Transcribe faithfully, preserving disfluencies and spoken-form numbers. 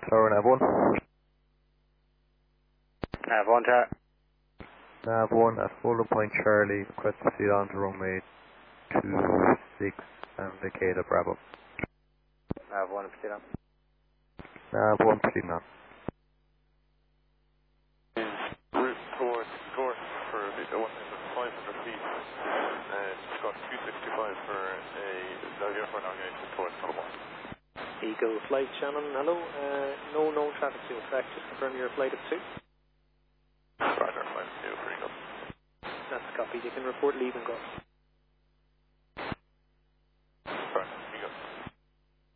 Tower Nav one. Nav one, Tower. Nav one at Fulham Point Charlie, request to proceed on to runway two six and vacate at Bravo. Nav one, proceed on. Nav one, proceed on. Route towards Gorse for the one thousand five hundred feet, and Scott two sixty-five for a Xavier for navigation towards Fulham Point. Eagle Flight Shannon, hello. Uh, no known traffic to affect, just confirm your flight at two. Roger, flight two for Eagle. That's copied, you can report leave and go.